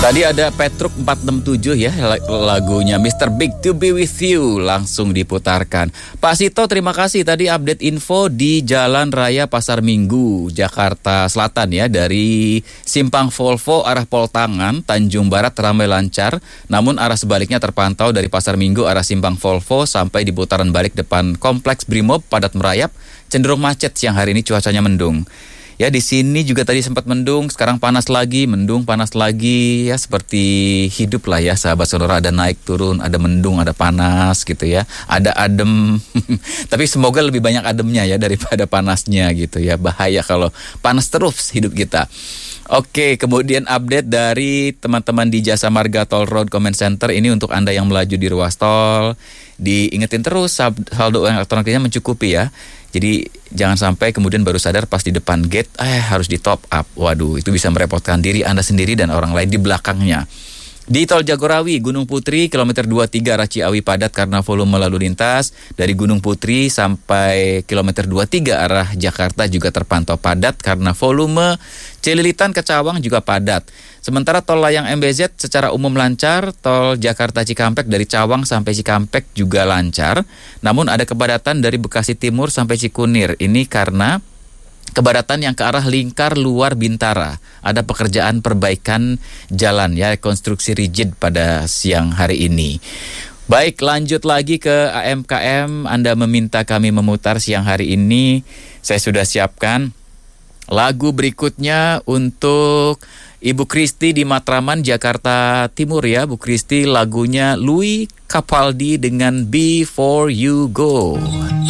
Tadi ada Petruk 467 ya, lagunya Mr. Big to be with you langsung diputarkan. Pak Sito, terima kasih tadi update info di Jalan Raya Pasar Minggu, Jakarta Selatan ya, dari Simpang Volvo arah Poltangan, Tanjung Barat ramai lancar, namun arah sebaliknya terpantau dari Pasar Minggu arah Simpang Volvo sampai di putaran balik depan Kompleks Brimob padat merayap, cenderung macet siang hari ini, cuacanya mendung. Ya, di sini juga tadi sempat mendung, sekarang panas lagi, mendung, panas lagi, ya seperti hidup lah ya sahabat Sonora, ada naik turun, ada mendung, ada panas gitu ya, ada adem, tapi semoga lebih banyak ademnya ya daripada panasnya gitu ya, bahaya kalau panas terus hidup kita. Oke, kemudian update dari teman-teman di Jasa Marga Toll Road Comment Center ini untuk Anda yang melaju di ruas tol, diingetin terus saldo elektroniknya mencukupi ya. Jadi jangan sampai kemudian baru sadar pas di depan gate, harus di top up. Waduh, itu bisa merepotkan diri Anda sendiri dan orang lain di belakangnya. Di Tol Jagorawi, Gunung Putri, kilometer 23 arah Ciawi padat karena volume lalu lintas. Dari Gunung Putri sampai kilometer 23 arah Jakarta juga terpantau padat karena volume. Cililitan ke Cawang juga padat. Sementara tol layang MBZ secara umum lancar, tol Jakarta Cikampek dari Cawang sampai Cikampek juga lancar. Namun ada kepadatan dari Bekasi Timur sampai Cikunir. Ini karena kepadatan yang ke arah lingkar luar Bintara. Ada pekerjaan perbaikan jalan ya, konstruksi rigid pada siang hari ini. Baik, lanjut lagi ke AMKM. Anda meminta kami memutar siang hari ini. Saya sudah siapkan lagu berikutnya untuk Ibu Kristi di Matraman, Jakarta Timur ya. Bu Kristi, lagunya Louis Capaldi dengan Before You Go.